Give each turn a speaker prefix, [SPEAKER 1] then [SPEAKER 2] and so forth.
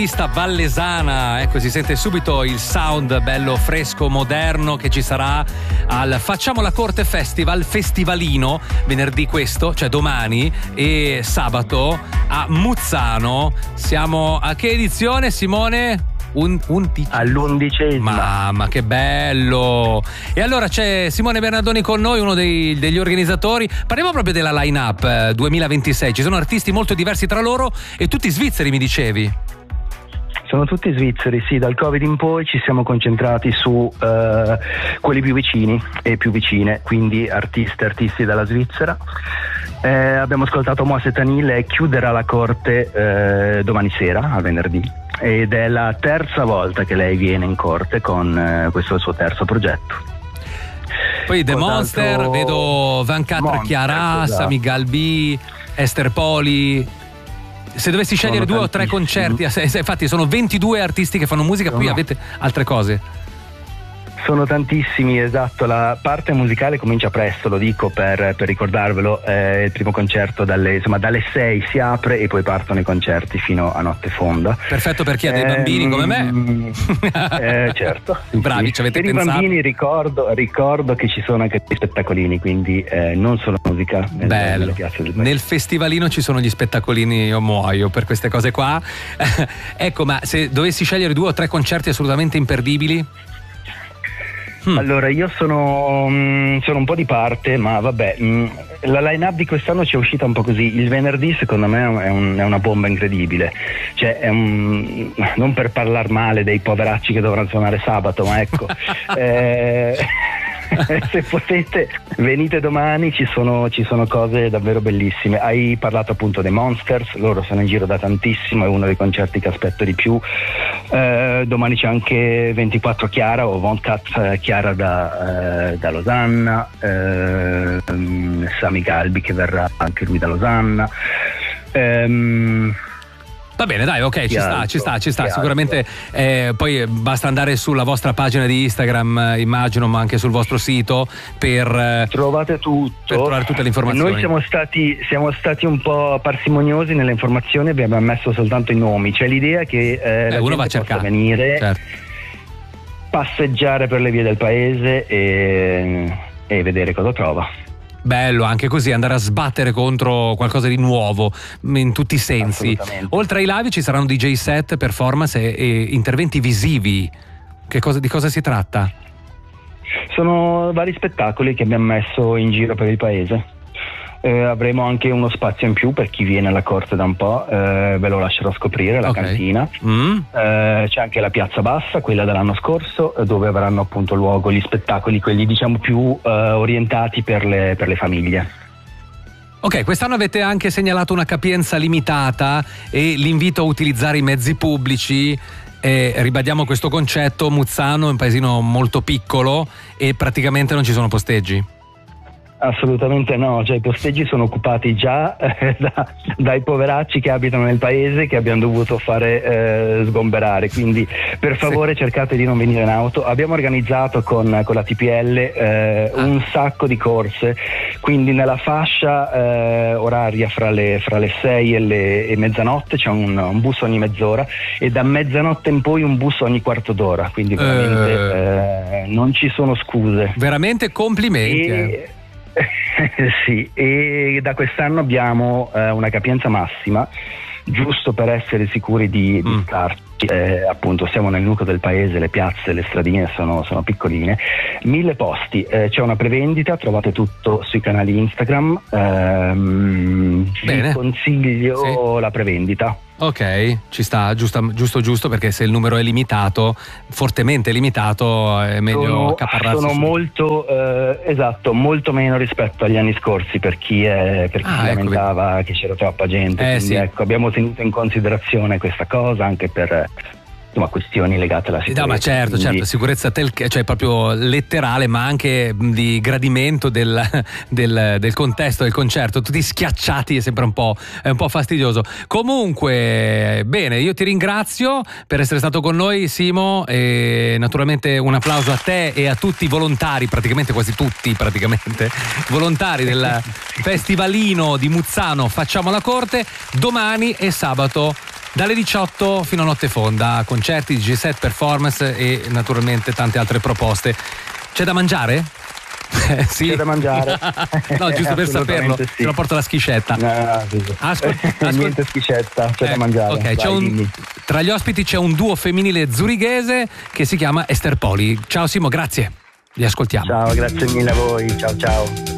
[SPEAKER 1] artista vallesana. Ecco, si sente subito il sound bello fresco, moderno che ci sarà al Facciamo la Corte Festival, festivalino, venerdì questo, cioè domani, e sabato a Muzzano. Siamo a che edizione, Simone?
[SPEAKER 2] All'11ª.
[SPEAKER 1] Mamma, che bello! E allora c'è Simone Bernardoni con noi, uno degli organizzatori. Parliamo proprio della line-up 2026. Ci sono artisti molto diversi tra loro e tutti svizzeri, mi dicevi.
[SPEAKER 2] Sono tutti svizzeri, sì. Dal Covid in poi ci siamo concentrati su quelli più vicini e più vicine, quindi artisti dalla Svizzera. Abbiamo ascoltato Moise Tanil e chiuderà la corte domani sera, a venerdì. Ed è la terza volta che lei viene in corte con questo suo terzo progetto.
[SPEAKER 1] Poi The Monster, vedo Van Catra Chiara,
[SPEAKER 2] esatto.
[SPEAKER 1] Sami Galbi, Esther Poli. Se dovessi scegliere due o tre concerti, infatti sono 22 artisti che fanno musica, poi avete altre cose.
[SPEAKER 2] Sono tantissimi, esatto. La parte musicale comincia presto, lo dico per ricordarvelo. Il primo concerto dalle 6 si apre e poi partono i concerti fino a notte fonda.
[SPEAKER 1] Perfetto per chi ha dei bambini come me.
[SPEAKER 2] Certo.
[SPEAKER 1] Bravi, ci avete
[SPEAKER 2] per
[SPEAKER 1] pensato.
[SPEAKER 2] Per i bambini ricordo che ci sono anche dei spettacolini, quindi non solo musica nelle piazze del paese.
[SPEAKER 1] Nel festivalino ci sono gli spettacolini, io muoio per queste cose qua. Ecco, ma se dovessi scegliere 2 o 3 concerti assolutamente imperdibili?
[SPEAKER 2] Allora, io sono un po' di parte, ma vabbè, la line-up di quest'anno ci è uscita un po' così. Il venerdì secondo me è una bomba incredibile, cioè non per parlare male dei poveracci che dovranno suonare sabato, ma ecco se potete venite domani, ci sono cose davvero bellissime. Hai parlato appunto dei Monsters, loro sono in giro da tantissimo, è uno dei concerti che aspetto di più. Domani c'è anche 24 Chiara o Von Kat Chiara da Losanna, Sami Galbi che verrà anche lui da Losanna.
[SPEAKER 1] Va bene, dai, ok, ci sta. Sicuramente poi basta andare sulla vostra pagina di Instagram, immagino, ma anche sul vostro sito per
[SPEAKER 2] trovate tutto,
[SPEAKER 1] per trovare tutte le informazioni.
[SPEAKER 2] Noi siamo stati un po' parsimoniosi nelle informazioni, abbiamo messo soltanto i nomi. C'è l'idea che la
[SPEAKER 1] uno
[SPEAKER 2] gente
[SPEAKER 1] va a cercare,
[SPEAKER 2] possa venire,
[SPEAKER 1] certo,
[SPEAKER 2] passeggiare per le vie del paese e vedere cosa trova.
[SPEAKER 1] Bello, anche così andare a sbattere contro qualcosa di nuovo in tutti i sensi. Oltre ai live ci saranno DJ set, performance e interventi visivi. Di cosa si tratta?
[SPEAKER 2] Sono vari spettacoli che abbiamo messo in giro per il paese. Avremo anche uno spazio in più per chi viene alla corte da un po', ve lo lascerò scoprire, la cantina. C'è anche la Piazza Bassa, quella dell'anno scorso, dove avranno appunto luogo gli spettacoli, quelli diciamo più orientati per le famiglie.
[SPEAKER 1] Ok, quest'anno avete anche segnalato una capienza limitata e l'invito a utilizzare i mezzi pubblici. Ribadiamo questo concetto: Muzzano è un paesino molto piccolo e praticamente non ci sono posteggi.
[SPEAKER 2] Assolutamente no, cioè i posteggi sono occupati già dai poveracci che abitano nel paese, che abbiamo dovuto fare sgomberare, quindi per favore cercate di non venire in auto. Abbiamo organizzato con la TPL un sacco di corse, quindi nella fascia oraria fra le 6 e mezzanotte c'è un bus ogni mezz'ora e da mezzanotte in poi un bus ogni quarto d'ora, quindi veramente non ci sono scuse.
[SPEAKER 1] Veramente complimenti.
[SPEAKER 2] Sì, e da quest'anno abbiamo una capienza massima, giusto per essere sicuri di starci. Appunto siamo nel nucleo del paese, le piazze, le stradine sono piccoline. 1000 posti, c'è una prevendita, trovate tutto sui canali Instagram. Vi consiglio la prevendita.
[SPEAKER 1] Ok, ci sta, giusto, perché se il numero è limitato, fortemente limitato, è meglio accaparrarsi.
[SPEAKER 2] Sono molto molto meno rispetto agli anni scorsi per chi lamentava che c'era troppa gente. Quindi ecco, abbiamo tenuto in considerazione questa cosa anche per questioni legate alla sicurezza.
[SPEAKER 1] No, ma certo, sicurezza cioè proprio letterale, ma anche di gradimento del contesto del concerto. Tutti schiacciati è sempre un po' fastidioso. Comunque, bene, io ti ringrazio per essere stato con noi, Simo, e naturalmente un applauso a te e a tutti i volontari, quasi tutti volontari del festivalino di Muzzano Facciamo la Corte, domani e sabato dalle 18 fino a notte fonda, concerti, DJ set, performance e naturalmente tante altre proposte. C'è da mangiare?
[SPEAKER 2] Sì. C'è da mangiare.
[SPEAKER 1] No, giusto per saperlo,
[SPEAKER 2] sì.
[SPEAKER 1] Se lo porto la schiscetta.
[SPEAKER 2] No, niente schiscetta, c'è da mangiare.
[SPEAKER 1] Ok, tra gli ospiti c'è un duo femminile zurighese che si chiama Ester Poli. Ciao Simo, grazie. Li ascoltiamo.
[SPEAKER 2] Ciao, grazie mille a voi. Ciao ciao.